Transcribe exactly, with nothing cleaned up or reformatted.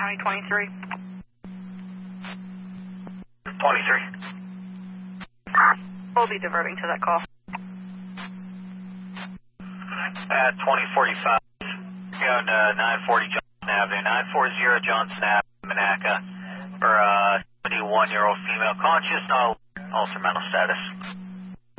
County twenty-three. twenty-three. We'll be diverting to that call. At twenty forty-five, going to nine forty Johnson Avenue, nine forty Johnson Avenue, Monaca, for a seventy-one-year-old female conscious, no ultra mental status.